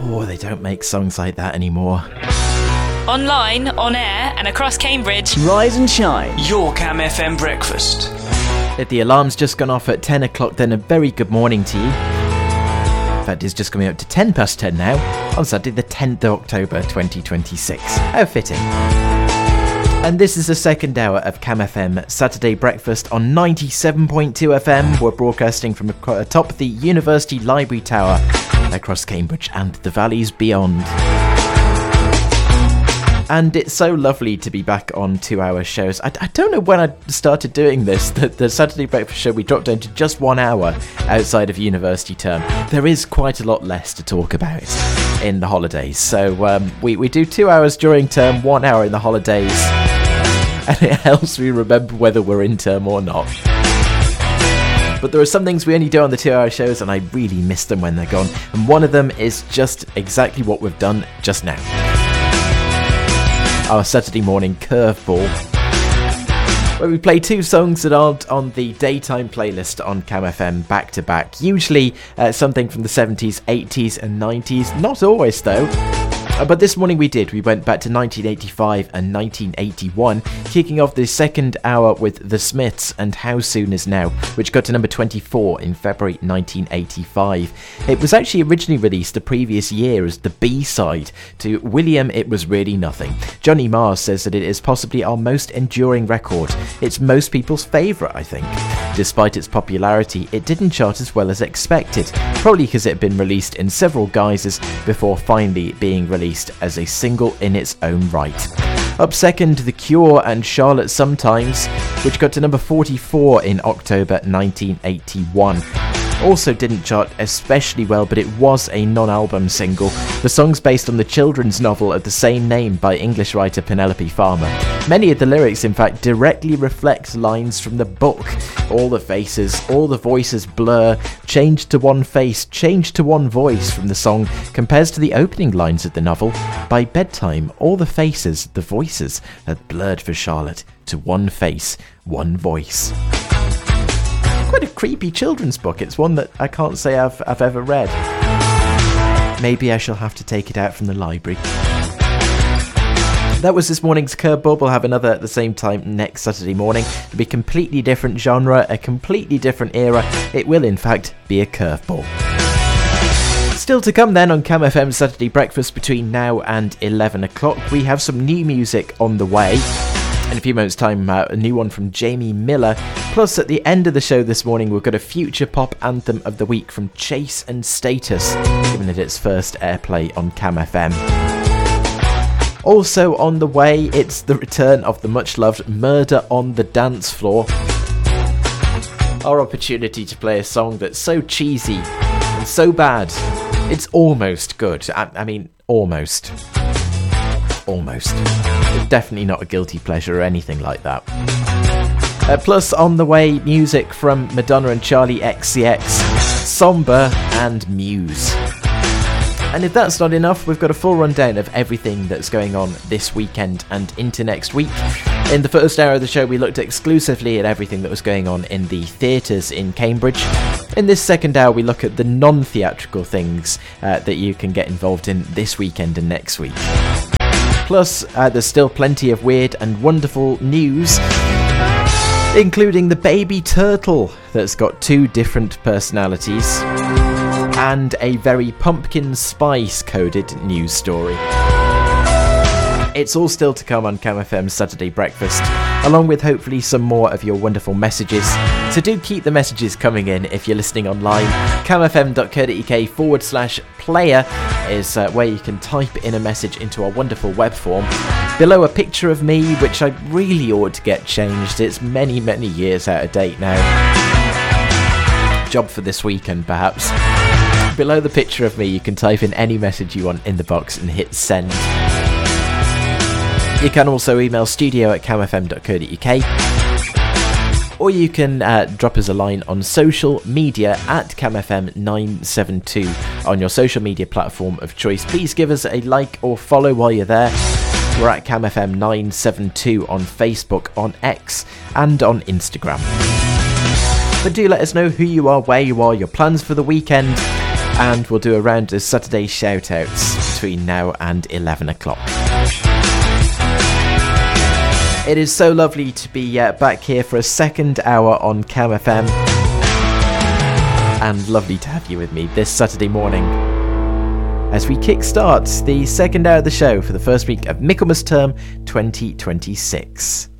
Oh, they don't make songs like that anymore. Online, on air, and across Cambridge. Rise and shine. Your Cam FM breakfast. The alarm's just gone off at 10 o'clock, then a very good morning to you. In fact, it's just coming up to 10 past 10 now, on Saturday the 10th of October 2026. How fitting. And this is the second hour of Cam FM Saturday Breakfast on 97.2 FM. We're broadcasting from atop the University Library Tower across Cambridge and the valleys beyond. And it's so lovely to be back on 2-hour shows. I don't know when I started doing this. The Saturday Breakfast show, we dropped down to just 1 hour outside of university term. There is quite a lot less to talk about in the holidays. So we do 2 hours during term, 1 hour in the holidays. And it helps me remember whether we're in term or not. But there are some things we only do on the 2-hour shows, and I really miss them when they're gone. And one of them is just exactly what we've done just now. Our Saturday morning curveball, where we play two songs that aren't on the daytime playlist on Cam FM back to back. Usually something from the 70s, 80s and 90s. Not always though. But this morning we did. We went back to 1985 and 1981, kicking off the second hour with The Smiths and How Soon Is Now, which got to number 24 in February 1985. It was actually originally released the previous year as the B-side to William, It Was Really Nothing. Johnny Marr says that it is possibly our most enduring record. It's most people's favourite, I think. Despite its popularity, it didn't chart as well as expected, probably because it had been released in several guises before finally being released as a single in its own right. Up second, The Cure and Charlotte Sometimes, which got to number 44 in October 1981. Also didn't chart especially well, but it was a non-album single. The song's based on the children's novel of the same name by English writer Penelope Farmer. Many of the lyrics, in fact, directly reflect lines from the book. All the faces, all the voices blur, change to one face, change to one voice from the song compares to the opening lines of the novel. By bedtime, all the faces, the voices, had blurred for Charlotte to one face, one voice. Quite a creepy children's book. It's one that I can't say I've ever read. Maybe I shall have to take it out from the library. That was this morning's Curveball. We'll have another at the same time next Saturday morning. It'll be a completely different genre, a completely different era. It will, in fact, be a curveball. Still to come then on Cam FM Saturday Breakfast between now and 11 o'clock. We have some new music on the way. In a few moments' time, a new one from Jamie Miller. Plus, at the end of the show this morning, we've got a future pop anthem of the week from Chase and Status, giving it its first airplay on Cam FM. Also on the way, it's the return of the much-loved Murder on the Dance Floor. Our opportunity to play a song that's so cheesy and so bad, it's almost good. I mean, almost. Almost. It's definitely not a guilty pleasure or anything like that. Plus, on the way, music from Madonna and Charlie XCX, Somber and Muse. And if that's not enough, we've got a full rundown of everything that's going on this weekend and into next week. In the first hour of the show, we looked exclusively at everything that was going on in the theatres in Cambridge. In this second hour, we look at the non-theatrical things that you can get involved in this weekend and next week. Plus, there's still plenty of weird and wonderful news, including the baby turtle that's got two different personalities, and a very pumpkin spice coded news story. It's all still to come on Cam FM's Saturday Breakfast, along with hopefully some more of your wonderful messages. So do keep the messages coming in if you're listening online. camfm.co.uk/player is where you can type in a message into our wonderful web form. Below a picture of me, which I really ought to get changed. It's many, many years out of date now. Job for this weekend, perhaps. Below the picture of me, you can type in any message you want in the box and hit send. You can also email studio@camfm.co.uk, or you can drop us a line on social media at camfm972 on your social media platform of choice. Please give us a like or follow while you're there. We're at camfm972 on Facebook, on X, and on Instagram. But do let us know who you are, where you are, your plans for the weekend, and we'll do a round of Saturday shout-outs between now and 11 o'clock. It is so lovely to be back here for a second hour on Cam FM, and lovely to have you with me this Saturday morning as we kickstart the second hour of the show for the first week of Michaelmas Term 2026.